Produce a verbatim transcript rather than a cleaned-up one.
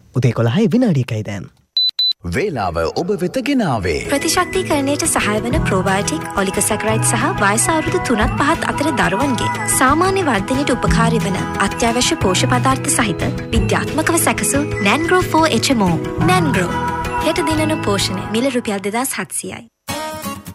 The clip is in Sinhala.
උදේ එකොළහයි විනාඩි එකයි දැන්. වේලාව ඔබ වෙත ගෙනාවේ ප්‍රතිශක්තිකරණයට සහාය වන ප්‍රෝබයෝටික් ඔලික සැකරයිඩ් සහ වයස අවුරුදු තුනත් පහත් අතර දරුවන්ගේ සාමාන්‍ය වර්ධනයට උපකාරී වන අත්‍යවශ්‍ය පෝෂ්‍ය පදාර්ථ සහිත විද්‍යාත්මකව සැකසූ නැන්ග්‍රෝ ෆෝර් එච් එම් ඕ. නැන්ග්‍රෝ හෙට දිනන පෝෂණය මිල රුපියල් දෙදාස් හත්සියයි.